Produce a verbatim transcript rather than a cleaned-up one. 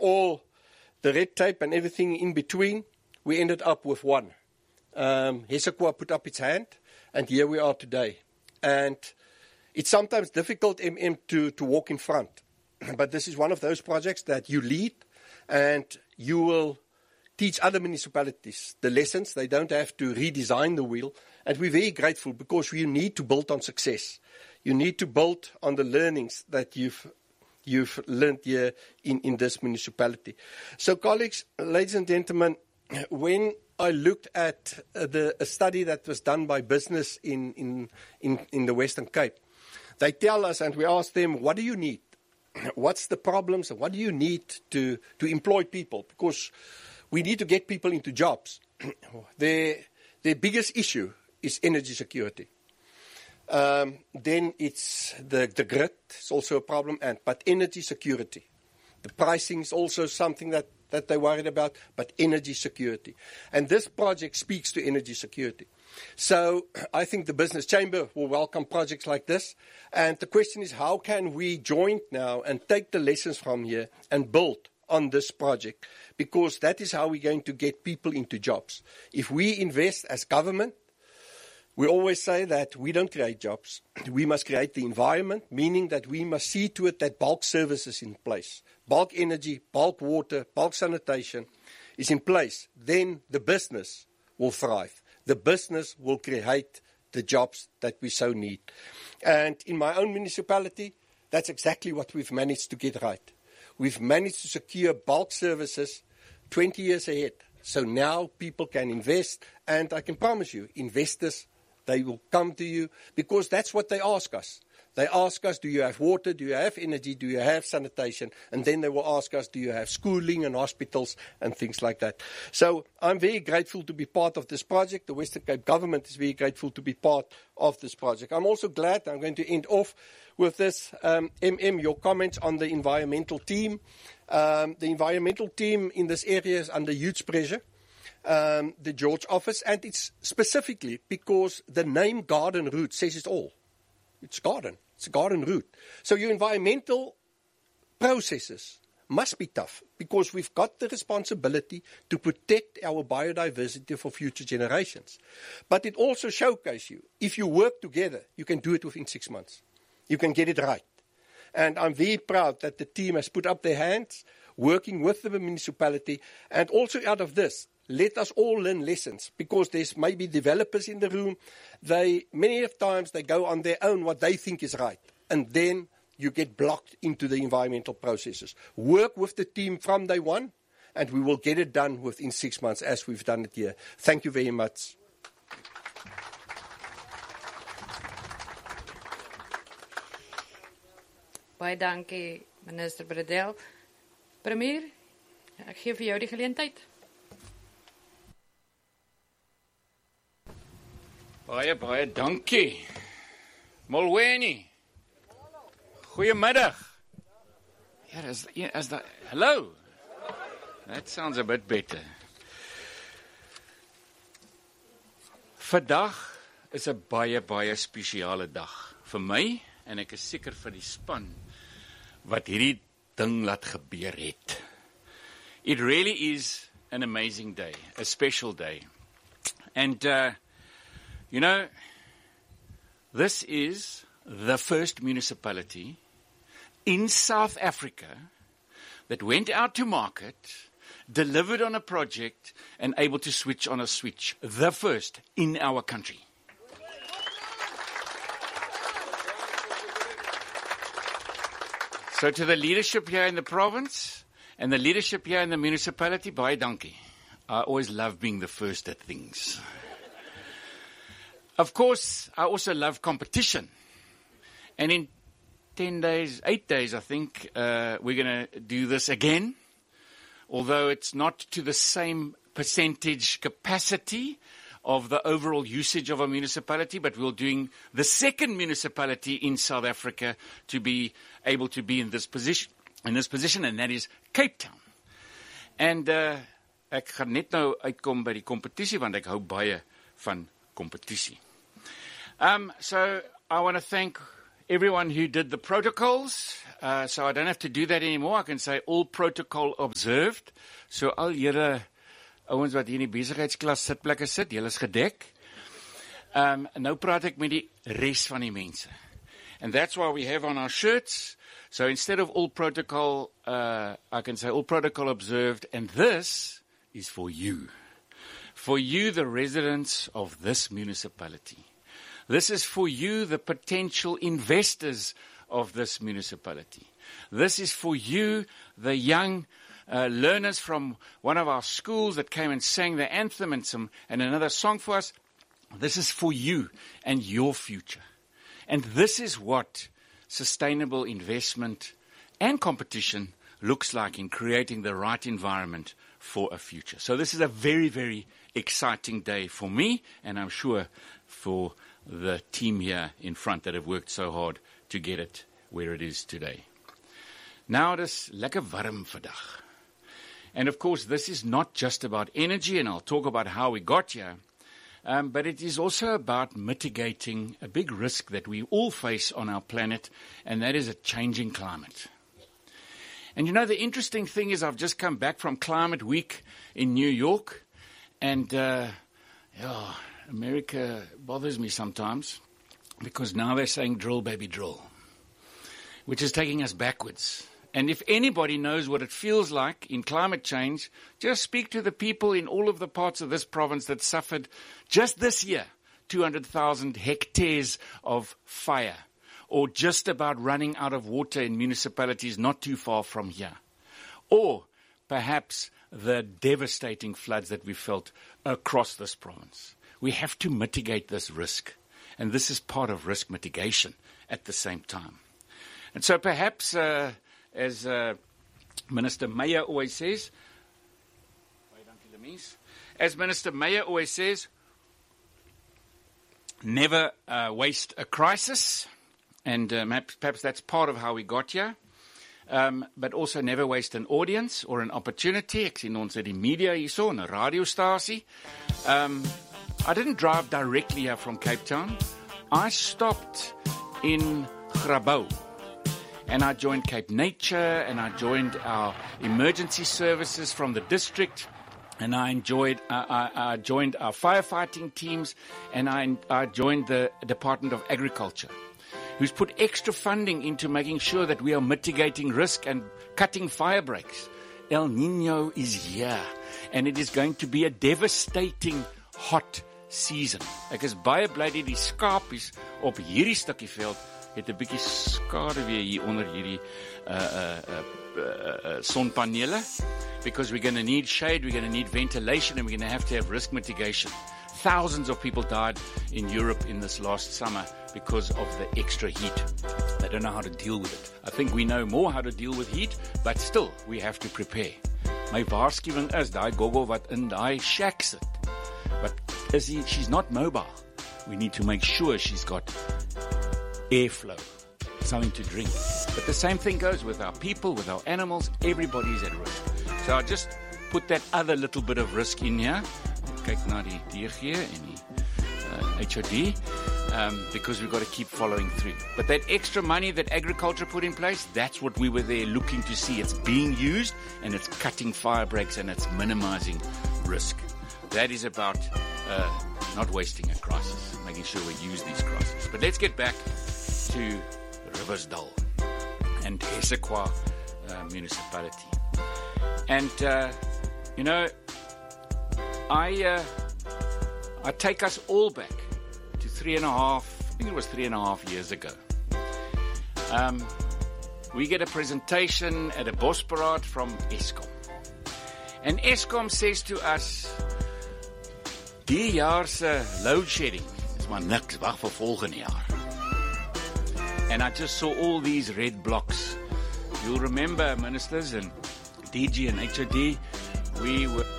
all the red tape and everything in between, we ended up with one. Um, Hesekwa put up its hand, and here we are today. And it's sometimes difficult, M M, to, to walk in front. But this is one of those projects that you lead, and you will teach other municipalities the lessons. They don't have to redesign the wheel. And we're very grateful because we need to build on success. You need to build on the learnings that you've you've learned here in, in this municipality. So, colleagues, ladies and gentlemen, when I looked at uh, the a study that was done by business in, in, in, in the Western Cape, they tell us, and we ask them, what do you need? What's the problems? And what do you need to, to employ people? Because we need to get people into jobs. their, their biggest issue is energy security. Um, then it's the, the grid. It's also a problem, and but energy security. The pricing is also something that, that they're worried about, but energy security. And this project speaks to energy security. So I think the Business Chamber will welcome projects like this. And the question is, how can we join now and take the lessons from here and build on this project? Because that is how we're going to get people into jobs. If we invest as government, we always say that we don't create jobs. We must create the environment, meaning that we must see to it that bulk services in place. Bulk energy, bulk water, bulk sanitation is in place. Then the business will thrive. The business will create the jobs that we so need. And in my own municipality, that's exactly what we've managed to get right. We've managed to secure bulk services twenty years ahead. So now people can invest, and I can promise you, investors, they will come to you because that's what they ask us. They ask us, do you have water, do you have energy, do you have sanitation? And then they will ask us, do you have schooling and hospitals and things like that. So I'm very grateful to be part of this project. The Western Cape government is very grateful to be part of this project. I'm also glad, I'm going to end off with this, um, M M, your comments on the environmental team. Um, the environmental team in this area is under huge pressure. Um, the George office, and it's specifically because the name Garden Route says it all. It's garden. It's a garden route. So your environmental processes must be tough because we've got the responsibility to protect our biodiversity for future generations. But it also showcases you, if you work together, you can do it within six months. You can get it right. And I'm very proud that the team has put up their hands, working with the municipality, and also out of this, let us all learn lessons, because there's maybe developers in the room. They many of times they go on their own what they think is right, and then you get blocked into the environmental processes. Work with the team from day one, and we will get it done within six months as we've done it here. Thank you very much. Baie dankie, Minister Bredell. Premier, ek gee vir jou die geleentheid. Baie, baie dankie. Molweni. Goeiemiddag. Yeah, is, is that, hello. That sounds a bit better. Vandag is 'n baie, baie spesiale dag vir my, en ek is seker vir die span wat hierdie ding laat gebeur het. It really is an amazing day, a special day. And uh you know, this is the first municipality in South Africa that went out to market, delivered on a project, and able to switch on a switch. The first in our country. So to the leadership here in the province and the leadership here in the municipality, baie dankie. I always love being the first at things. Of course, I also love competition. And in ten days, eight days, I think, uh, we're going to do this again. Although it's not to the same percentage capacity of the overall usage of a municipality, but we're doing the second municipality in South Africa to be able to be in this position, in this position, and that is Cape Town. And uh, ek gaan net nou uitkom by die kompetisie, want ek hou baie van kompetisie. Um, so I want to thank everyone who did the protocols. uh, so I don't have to do that anymore. I can say all protocol observed. So al julle ouens wat hier in die besigheidsklas sitplekke sit, julle is gedek. Um, nou praat ek met die res van die mense. And that's why we have on our shirts. So instead of all protocol, uh, I can say all protocol observed. And this is for you. For you, the residents of this municipality. This is for you, the potential investors of this municipality. This is for you, the young uh, learners from one of our schools that came and sang the anthem and some and another song for us. This is for you and your future. And this is what sustainable investment and competition looks like in creating the right environment for a future. So this is a very, very exciting day for me, and I'm sure for the team here in front that have worked so hard to get it where it is today. Now it is lekker warm vandag. And of course, this is not just about energy, and I'll talk about how we got here, um, but it is also about mitigating a big risk that we all face on our planet, and that is a changing climate. And you know, the interesting thing is I've just come back from Climate Week in New York, and uh, yeah, America bothers me sometimes because now they're saying drill, baby, drill, which is taking us backwards. And if anybody knows what it feels like in climate change, just speak to the people in all of the parts of this province that suffered just this year two hundred thousand hectares of fire, or just about running out of water in municipalities not too far from here, or perhaps the devastating floods that we felt across this province. We have to mitigate this risk, and this is part of risk mitigation at the same time. And so perhaps, uh, as uh, Minister Meyer always says, as Minister Meyer always says, never uh, waste a crisis, and uh, perhaps, perhaps that's part of how we got here. Um, but also never waste an audience or an opportunity. Ek sien ons het die media hierso, 'n radiostasie. Um, I didn't drive directly here from Cape Town. I stopped in Grabouw, and I joined Cape Nature, and I joined our emergency services from the district, and I enjoyed, uh, I, I joined our firefighting teams, and I, I joined the Department of Agriculture, who's put extra funding into making sure that we are mitigating risk and cutting fire breaks. El Nino is here, and it is going to be a devastating hot season. Ek is baie bly dat die skapies op hierdie stukkie veld het 'n bietjie skade weer hier onder hierdie uh uh uh, uh, uh sonpanele, because we're going to need shade, we're going to need ventilation, and we're going to have to have risk mitigation. Thousands of people died in Europe in this last summer because of the extra heat. They don't know how to deal with it. I think we know more how to deal with heat, but still, we have to prepare. My waarskuwing is, daai goggo wat in daai shack sit, but is he, she's not mobile. We need to make sure she's got airflow, something to drink. But the same thing goes with our people, with our animals. Everybody's at risk. So I just put that other little bit of risk in here. Kyk na die D G en die uh, H O D, um, because we've got to keep following through. But that extra money that agriculture put in place, that's what we were there looking to see. It's being used, and it's cutting fire breaks, and it's minimizing risk. That is about uh, not wasting a crisis, making sure we use these crises. But let's get back to Riversdal and Hessequa uh, municipality. And, uh, you know, I uh, I take us all back to three and a half, I think it was three and a half years ago. Um, we get a presentation at a Bosberaad from Eskom. And Eskom says to us, die jaar se load shedding is maar niks, wag vir volgende jaar. And I just saw all these red blocks. You'll remember, ministers and D G and H O D, we were